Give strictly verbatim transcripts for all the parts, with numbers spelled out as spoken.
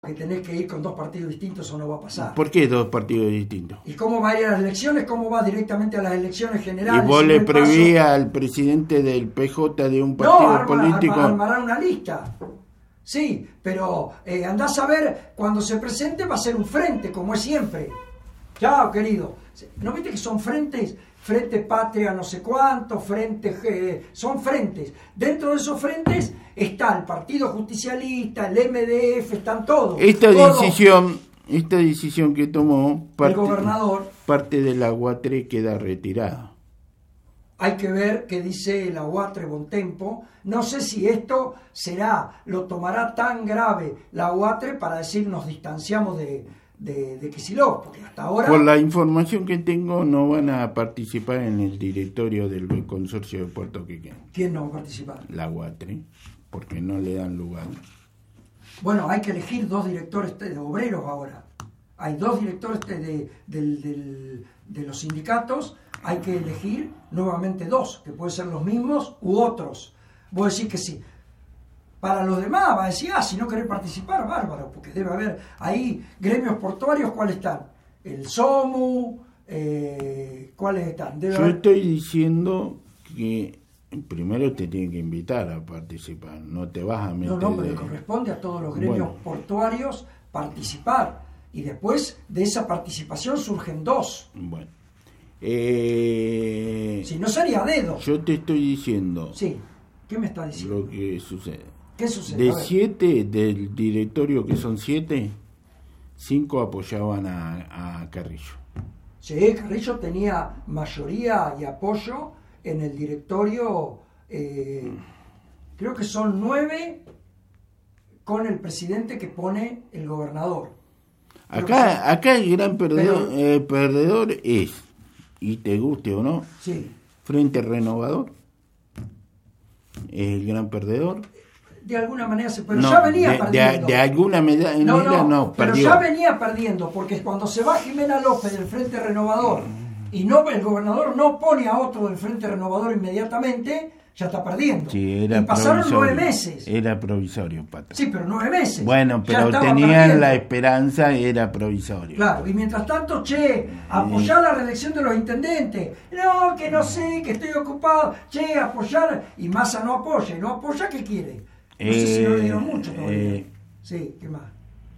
que tenés que ir con dos partidos distintos, eso no va a pasar. ¿Por qué dos partidos distintos? ¿Y cómo va a ir a las elecciones? ¿Cómo va directamente a las elecciones generales? ¿Y vos si le no prevías paso... al presidente del P J de un partido no, arma, político? Arma, armarán una lista. Sí, pero eh, andás a ver, cuando se presente va a ser un frente, como es siempre. Chao, querido. ¿No viste que son frentes? Frente Patria no sé cuánto, frente, eh, son frentes. Dentro de esos frentes está el Partido Justicialista, el M D F, están todos. Esta todos. decisión, esta decisión que tomó parte, el gobernador, parte de la U A T R E queda retirada. Hay que ver qué dice la U A T R E Bontempo. No sé si esto será, lo tomará tan grave la U A T R E para decir nos distanciamos de, de, de Kicillof, porque hasta ahora... Por la información que tengo, no van a participar en el directorio del consorcio de Puerto Quequén. ¿Quién no va a participar? La U A T R E, porque no le dan lugar. Bueno, hay que elegir dos directores de obreros ahora. Hay dos directores de, de, de, de, de los sindicatos, hay que elegir nuevamente dos, que pueden ser los mismos u otros. Vos decís que sí. Para los demás va a decir, ah, si no querés participar, bárbaro, porque debe haber ahí gremios portuarios, ¿cuáles están? El SOMU, eh, ¿cuáles están? Debe Yo haber... estoy diciendo que primero te tienen que invitar a participar, no te vas a meter... No, no, pero de... le corresponde a todos los gremios bueno. portuarios participar. Y después de esa participación surgen dos. Bueno. Eh... Si no sería dedo. Yo te estoy diciendo... Sí. ¿Qué me está diciendo? Lo que sucede. ¿Qué sucede? De siete, del directorio que son siete, cinco apoyaban a, a Carrillo. Sí, Carrillo tenía mayoría y apoyo en el directorio, eh, creo que son nueve con el presidente que pone el gobernador. Creo Acá, son... acá el gran perdedor, Pero... eh, perdedor es, y te guste o no, sí. Frente Renovador. Es el gran perdedor. De alguna manera se pero no, ya venía de, perdiendo. De, de alguna medida no, no, no, pero perdió. ya venía perdiendo, porque cuando se va Jimena López del Frente Renovador y no el gobernador no pone a otro del Frente Renovador inmediatamente, ya está perdiendo. Sí, era y pasaron provisorio, nueve meses. Era provisorio, Pato. Sí, pero nueve meses. Bueno, pero tenían perdiendo. La esperanza, era provisorio. Claro, y mientras tanto, che, apoyar la reelección de los intendentes. No, que no sé, que estoy ocupado. Che, apoyar. Y Massa no apoya. ¿Y no apoya qué quiere? No eh, sé si no le dieron mucho todavía. Eh, sí, ¿qué más?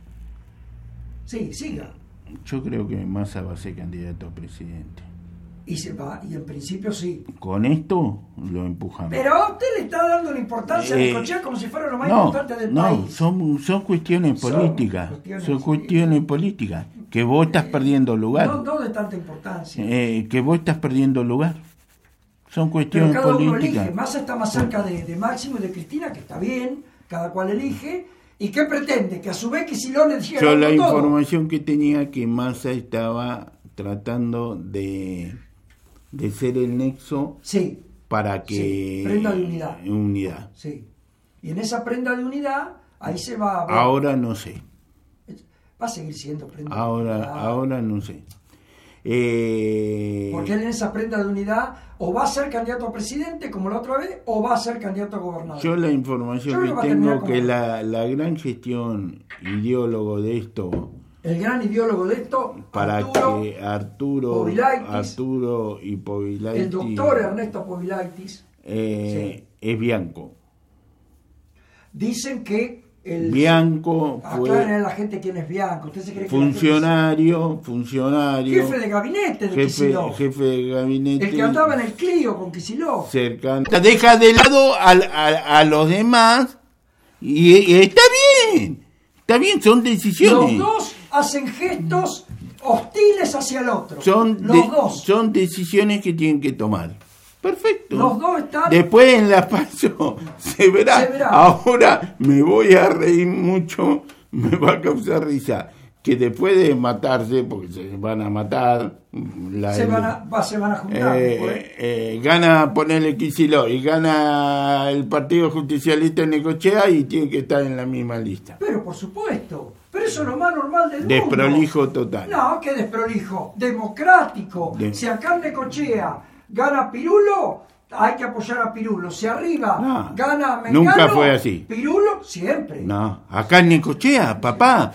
Sí, siga. Yo creo que Massa va a ser candidato a presidente. Y se va, y en principio sí. Con esto lo empujamos. Pero a usted le está dando la importancia eh, de Necochea como si fuera lo más no, importante del no, país. Son, son cuestiones son políticas. Cuestiones, son cuestiones sí. políticas. Que vos estás perdiendo lugar. No, no de tanta importancia. Eh, que vos estás perdiendo lugar. Son Pero cuestiones cada uno políticas. elige. Massa está más cerca de, de Máximo y de Cristina, que está bien. Cada cual elige. ¿Y qué pretende? Que a su vez que si lo le diga Yo la todo. información que tenía que Massa estaba tratando de... de ser el nexo sí, para que... Sí, prenda de unidad. unidad. Sí. Y en esa prenda de unidad, ahí se va a ver. Ahora no sé. Va a seguir siendo prenda ahora, de unidad. Ahora no sé. Eh... Porque él en esa prenda de unidad o va a ser candidato a presidente como la otra vez o va a ser candidato a gobernador. Yo la información Yo que tengo como... que la, la gran gestión ideólogo de esto... El gran ideólogo de esto, para Arturo, que Arturo, Povilaitis, Arturo y Povilaitis, el doctor Ernesto Povilaitis, eh, sí. es Bianco. Dicen que el Bianco fue aclaren a la gente quién es Bianco. ¿Usted se cree funcionario, que la funcionario, jefe de gabinete de jefe, Kicillof, jefe de gabinete, el que andaba en el Clio con Kicillof. Cercano. Deja de lado a, a, a los demás y, y está bien, está bien, son decisiones. Los dos hacen gestos hostiles hacia el otro. Son los de, dos. Son decisiones que tienen que tomar. Perfecto. Los dos están... Después en la paso se verá. se verá. Ahora me voy a reír mucho, me va a causar risa. Que después de matarse, porque se van a matar... La, se, van a, va, se van a juntar. Eh, eh, gana ponerle Kicillof y gana el Partido Justicialista en Necochea y tiene que estar en la misma lista. Pero por supuesto. Pero eso es lo más normal del mundo. Desprolijo total. No, ¿qué desprolijo? Democrático. De... Si acá en Necochea gana Pirulo, hay que apoyar a Pirulo. Si arriba no, gana Mengano, nunca fue así. Pirulo, siempre. No, acá en Necochea, papá.